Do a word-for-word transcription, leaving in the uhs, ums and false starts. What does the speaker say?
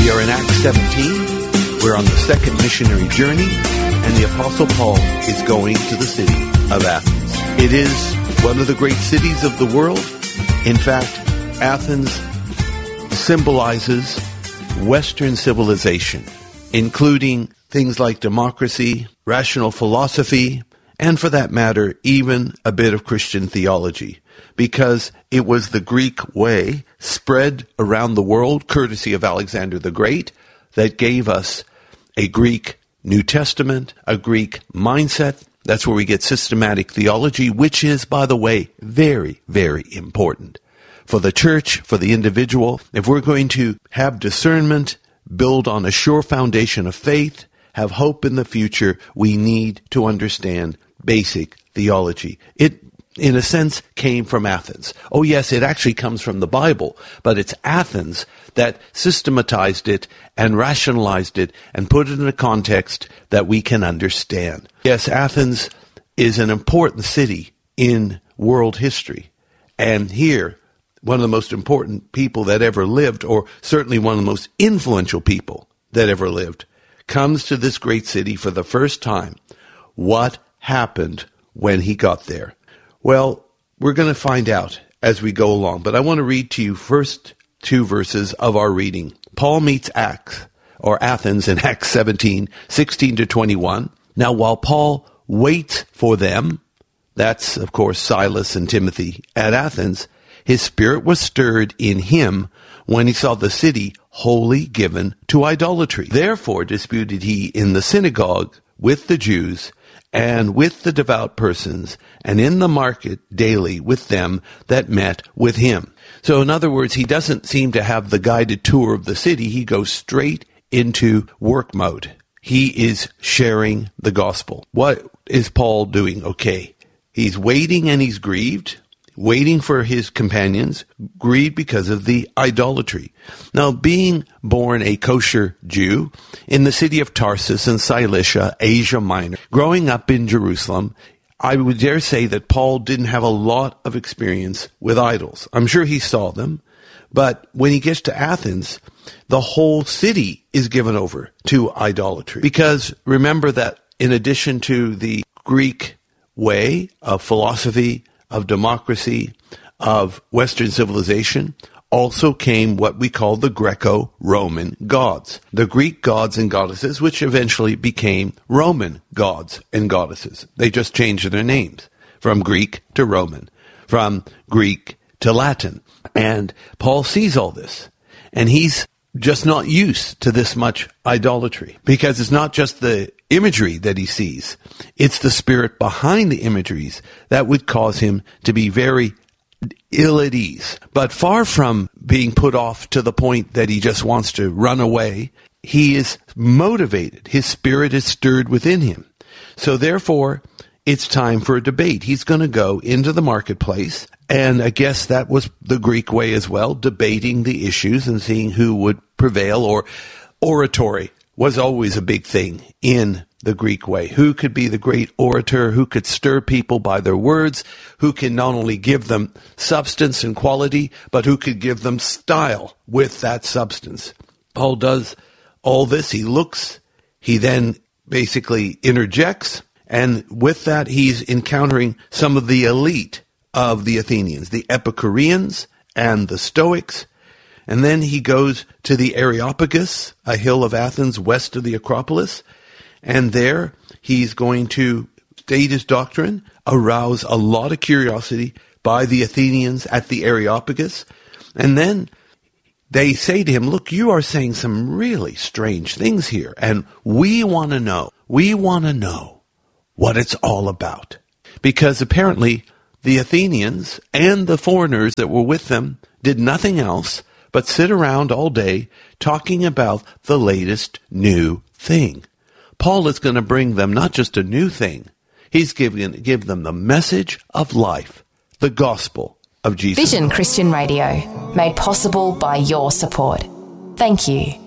We are in Acts seventeen. We're on the second missionary journey, and the Apostle Paul is going to the city of Athens. It is one of the great cities of the world. In fact, Athens symbolizes Western civilization, including things like democracy, rational philosophy, and for that matter, even a bit of Christian theology, because it was the Greek way spread around the world, courtesy of Alexander the Great, that gave us a Greek New Testament, a Greek mindset. That's where we get systematic theology, which is, by the way, very, very important for the church, for the individual. If we're going to have discernment, build on a sure foundation of faith, have hope in the future, we need to understand basic theology. It, in a sense, came from Athens. Oh yes, it actually comes from the Bible, but it's Athens that systematized it and rationalized it and put it in a context that we can understand. Yes, Athens is an important city in world history. And here, one of the most important people that ever lived, or certainly one of the most influential people that ever lived, comes to this great city for the first time. What happened when he got there? Well, we're going to find out as we go along, but I want to read to you first two verses of our reading. Paul meets Acts, or Athens in Acts seventeen, sixteen to twenty-one. Now, while Paul waits for them, that's, of course, Silas and Timothy at Athens, his spirit was stirred in him when he saw the city wholly given to idolatry. Therefore disputed he in the synagogue with the Jews and with the devout persons, and in the market daily with them that met with him. So in other words, he doesn't seem to have the guided tour of the city. He goes straight into work mode. He is sharing the gospel. What is Paul doing? Okay, he's waiting and he's grieved. Waiting for his companions, grieved because of the idolatry. Now, being born a kosher Jew in the city of Tarsus in Cilicia, Asia Minor, growing up in Jerusalem, I would dare say that Paul didn't have a lot of experience with idols. I'm sure he saw them, but when he gets to Athens, the whole city is given over to idolatry. Because remember that in addition to the Greek way of philosophy, of democracy, of Western civilization, also came what we call the Greco-Roman gods. The Greek gods and goddesses, which eventually became Roman gods and goddesses. They just changed their names from Greek to Roman, from Greek to Latin. And Paul sees all this, and he's just not used to this much idolatry, because it's not just the imagery that he sees, it's the spirit behind the imageries that would cause him to be very ill at ease. But far from being put off to the point that he just wants to run away, he is motivated. His spirit is stirred within him. So therefore, it's time for a debate. He's going to go into the marketplace, and I guess that was the Greek way as well, debating the issues and seeing who would prevail, or oratory was always a big thing in the Greek way. Who could be the great orator? Who could stir people by their words? Who can not only give them substance and quality, but who could give them style with that substance? Paul does all this. He looks, he then basically interjects, and with that he's encountering some of the elite of the Athenians, the Epicureans and the Stoics. And then he goes to the Areopagus, a hill of Athens west of the Acropolis, and there he's going to state his doctrine, arouse a lot of curiosity by the Athenians at the Areopagus. And then they say to him, look, you are saying some really strange things here, and we want to know, we want to know what it's all about. Because apparently the Athenians and the foreigners that were with them did nothing else but sit around all day talking about the latest new thing. Paul is going to bring them not just a new thing, he's giving give them the message of life, the gospel of Jesus. Vision Christian Radio, made possible by your support. Thank you.